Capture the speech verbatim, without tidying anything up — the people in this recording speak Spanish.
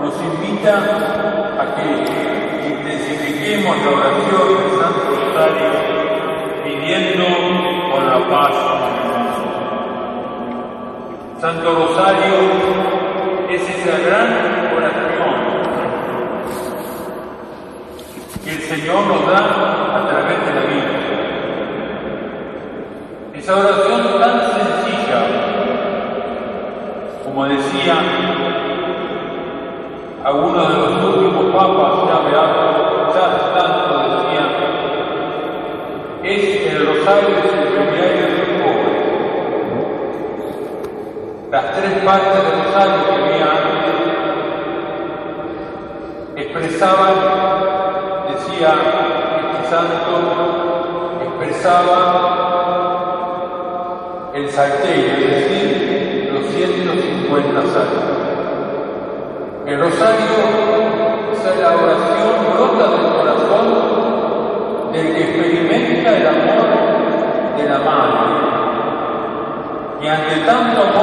nos invita a que intensifiquemos la oración del Santo Rosario pidiendo por la paz en el mundo. Santo Rosario es esa gran oración que el Señor nos da a través de la vida. Esa oración tan sencilla, como decía algunos de los últimos papas, ya beatos, ya tanto decían, es el rosario extraordinario del pobre. Las tres partes del rosario que había antes expresaban, decía este santo, expresaba el salterio, es decir, los ciento cincuenta salmos. El rosario es la oración brota del corazón del que experimenta el amor de la madre. Y ante tanto amor